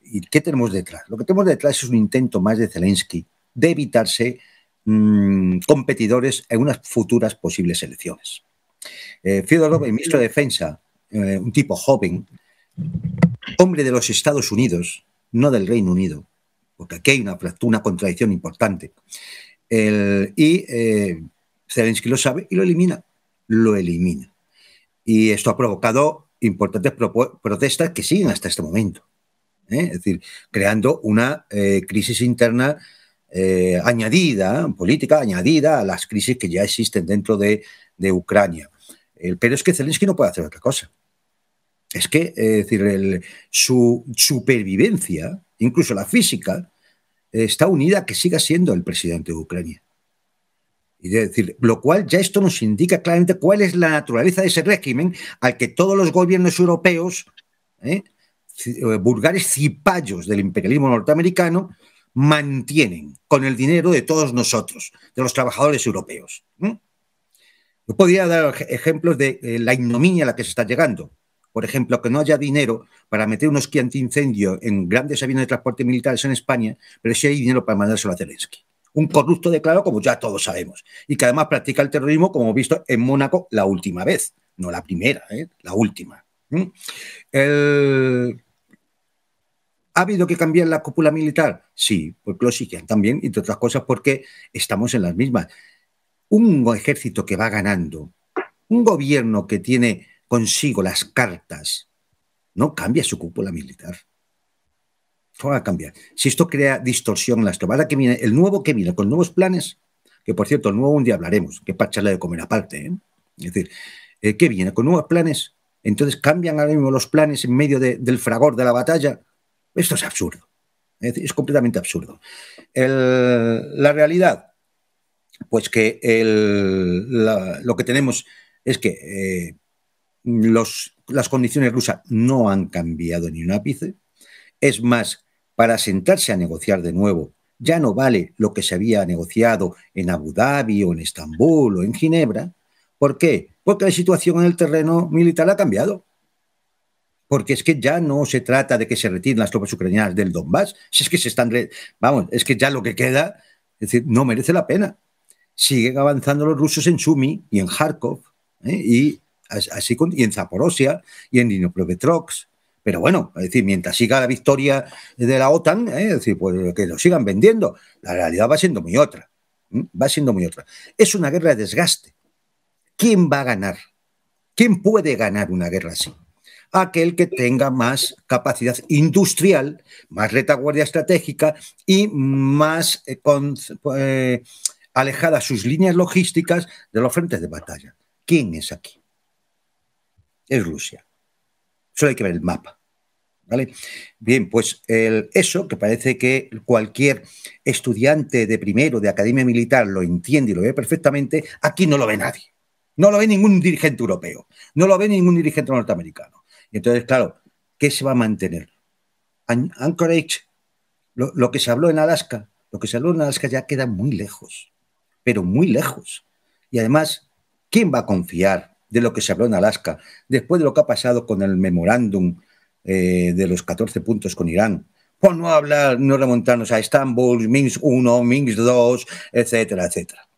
¿Y qué tenemos detrás? Lo que tenemos detrás es un intento más de Zelensky de evitarse competidores en unas futuras posibles elecciones. Fyodorov, el ministro de Defensa, un tipo joven, hombre de los Estados Unidos, no del Reino Unido, porque aquí hay una contradicción importante. Zelensky lo sabe y lo elimina. Y esto ha provocado importantes protestas que siguen hasta este momento. Es decir, creando una crisis interna política añadida a las crisis que ya existen dentro de Ucrania. Pero es que Zelensky no puede hacer otra cosa. Es que, su supervivencia, incluso la física, está unida a que siga siendo el presidente de Ucrania. Y es decir, lo cual ya esto nos indica claramente cuál es la naturaleza de ese régimen al que todos los gobiernos europeos, vulgares cipayos del imperialismo norteamericano, mantienen con el dinero de todos nosotros, de los trabajadores europeos. Yo podría dar ejemplos de la ignominia a la que se está llegando. Por ejemplo, que no haya dinero para meter unos esquí antiincendio en grandes aviones de transporte militares en España, pero sí hay dinero para mandárselo a Zelensky. Un corrupto declarado, como ya todos sabemos, y que además practica el terrorismo, como hemos visto en Mónaco la última vez, no la primera, la última. ¿Ha habido que cambiar la cúpula militar? Sí, porque lo siguen también, entre otras cosas porque estamos en las mismas. Un ejército que va ganando, un gobierno que tiene consigo las cartas, no cambia su cúpula militar. ¿Cómo va a cambiar? Si esto crea distorsión en las tropas, ahora que viene, el nuevo que viene con nuevos planes, que por cierto, el nuevo un día hablaremos, que es para echarle de comer aparte, Es decir, ¿qué viene? Con nuevos planes. Entonces cambian ahora mismo los planes en medio del fragor de la batalla. Esto es absurdo. Es decir, es completamente absurdo. La realidad, pues que lo que tenemos es que las condiciones rusas no han cambiado ni un ápice. Es más, para sentarse a negociar de nuevo, ya no vale lo que se había negociado en Abu Dhabi o en Estambul o en Ginebra. ¿Por qué? Porque la situación en el terreno militar ha cambiado. Porque es que ya no se trata de que se retiren las tropas ucranianas del Donbass. Si es que es que ya lo que queda, es decir, no merece la pena. Siguen avanzando los rusos en Sumy y en Kharkov, y en Zaporozhia y en Dnipropetrovsk. Pero bueno, es decir, mientras siga la victoria de la OTAN, es decir, pues que lo sigan vendiendo. La realidad va siendo muy otra. Es una guerra de desgaste. ¿Quién va a ganar? ¿Quién puede ganar una guerra así? Aquel que tenga más capacidad industrial, más retaguardia estratégica y más alejadas sus líneas logísticas de los frentes de batalla. ¿Quién es aquí? Es Rusia. Solo hay que ver el mapa. ¿Vale? Bien, pues eso, que parece que cualquier estudiante de primero de academia militar lo entiende y lo ve perfectamente, aquí no lo ve nadie. No lo ve ningún dirigente europeo, no lo ve ningún dirigente norteamericano. Y entonces, claro, ¿qué se va a mantener? Anchorage, lo que se habló en Alaska, ya queda muy lejos, pero muy lejos. Y además, ¿quién va a confiar de lo que se habló en Alaska después de lo que ha pasado con el memorándum de los 14 puntos con Irán? Por no remontarnos a Estambul, Minsk 1, Minsk 2, etcétera, etcétera.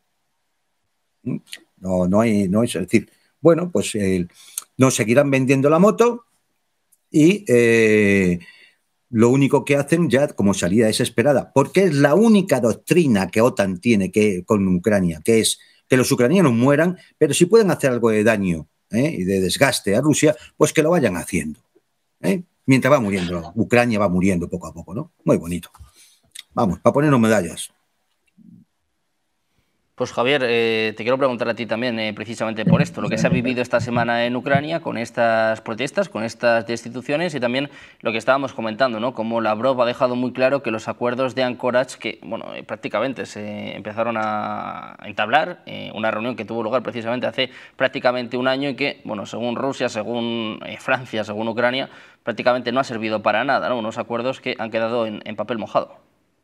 No es decir, bueno, pues nos seguirán vendiendo la moto y lo único que hacen ya como salida desesperada, porque es la única doctrina que OTAN tiene con Ucrania, que es que los ucranianos mueran, pero si pueden hacer algo de daño y de desgaste a Rusia, pues que lo vayan haciendo. Mientras va muriendo, Ucrania va muriendo poco a poco, ¿no? Muy bonito. Vamos, para ponernos medallas. Pues Javier, te quiero preguntar a ti también precisamente por esto, lo que se ha vivido esta semana en Ucrania con estas protestas, con estas destituciones y también lo que estábamos comentando, ¿no? Como Lavrov ha dejado muy claro que los acuerdos de Anchorage, que bueno, prácticamente se empezaron a entablar, una reunión que tuvo lugar precisamente hace prácticamente un año y que, bueno, según Rusia, según Francia, según Ucrania, prácticamente no ha servido para nada, ¿no? Unos acuerdos que han quedado en papel mojado.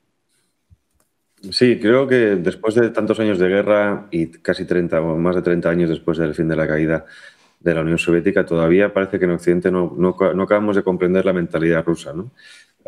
Sí, creo que después de tantos años de guerra y casi 30 o más de 30 años después del fin de la caída de la Unión Soviética, todavía parece que en Occidente no acabamos de comprender la mentalidad rusa, ¿no?